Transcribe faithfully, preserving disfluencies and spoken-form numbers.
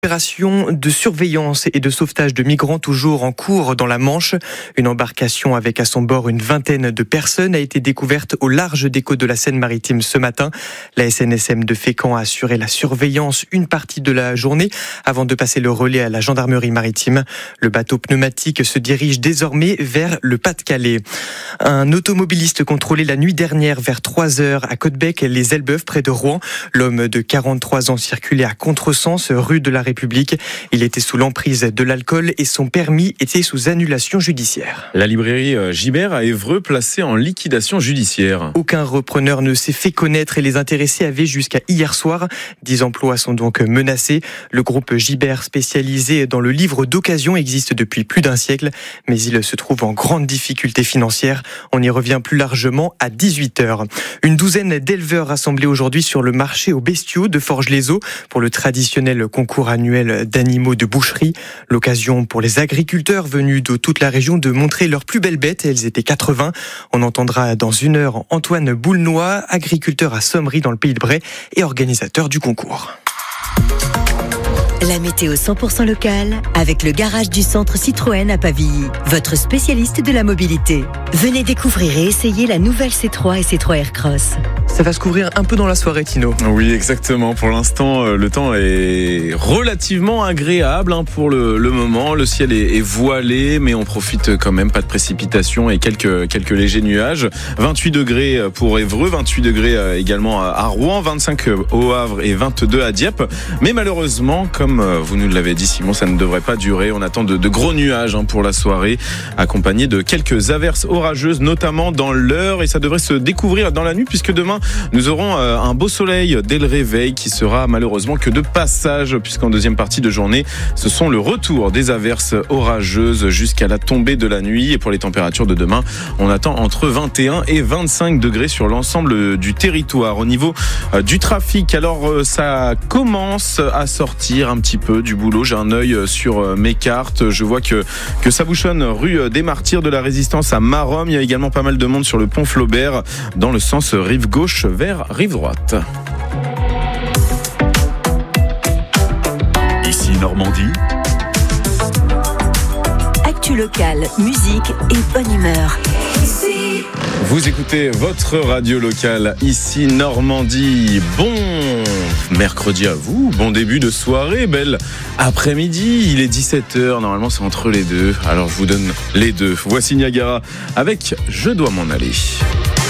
Opération de surveillance et de sauvetage de migrants toujours en cours dans la Manche. Une embarcation avec à son bord une vingtaine de personnes a été découverte au large des côtes de la Seine-Maritime ce matin. La S N S M de Fécamp a assuré la surveillance une partie de la journée avant de passer le relais à la gendarmerie maritime. Le bateau pneumatique se dirige désormais vers le Pas-de-Calais. Un automobiliste contrôlé la nuit dernière vers trois heures à Côtebec-les-Elbeuf près de Rouen. L'homme de quarante-trois ans circulait à contresens rue de la République. Il était sous l'emprise de l'alcool et son permis était sous annulation judiciaire. La librairie Gibert à Évreux placée en liquidation judiciaire. Aucun repreneur ne s'est fait connaître et les intéressés avaient jusqu'à hier soir. Dix emplois sont donc menacés. Le groupe Gibert spécialisé dans le livre d'occasion existe depuis plus d'un siècle, mais il se trouve en grande difficulté financière. On y revient plus largement à dix-huit heures. Une douzaine d'éleveurs rassemblés aujourd'hui sur le marché aux bestiaux de Forges-les-Eaux pour le traditionnel concours annuel d'animaux de boucherie. L'occasion pour les agriculteurs venus de toute la région de montrer leurs plus belles bêtes. Elles étaient quatre-vingts. On entendra dans une heure Antoine Boulnois, agriculteur à Sommery dans le Pays de Bray et organisateur du concours. La météo cent pour cent locale avec le garage du centre Citroën à Pavilly, votre spécialiste de la mobilité. Venez découvrir et essayer la nouvelle C trois et C trois Aircross. Ça va se couvrir un peu dans la soirée, Tino. Oui, exactement. Pour l'instant, le temps est relativement agréable hein, pour le, le moment. Le ciel est, est voilé, mais on profite quand même. Pas de précipitations et quelques, quelques légers nuages. vingt-huit degrés pour Évreux, vingt-huit degrés également à Rouen, vingt-cinq au Havre et vingt-deux à Dieppe. Mais malheureusement, comme vous nous l'avez dit, Simon, ça ne devrait pas durer. On attend de, de gros nuages hein, pour la soirée, accompagnés de quelques averses orageuses, notamment dans l'heure. Et ça devrait se découvrir dans la nuit, puisque demain, nous aurons un beau soleil dès le réveil qui sera malheureusement que de passage, puisqu'en deuxième partie de journée, ce sont le retour des averses orageuses jusqu'à la tombée de la nuit. Et pour les températures de demain, on attend entre vingt et un et vingt-cinq degrés sur l'ensemble du territoire. Au niveau du trafic, alors ça commence à sortir un petit peu du boulot. J'ai un œil sur mes cartes. Je vois que, que ça bouchonne rue des Martyrs de la Résistance à Maromme. Il y a également pas mal de monde sur le pont Flaubert dans le sens rive gauche vers rive droite. Ici Normandie. Actu locale, musique et bonne humeur. Vous écoutez votre radio locale, ici Normandie. Bon mercredi à vous, bon début de soirée, belle après-midi. Il est dix-sept heures, normalement c'est entre les deux. Alors je vous donne les deux. Voici Niagara avec Je dois m'en aller.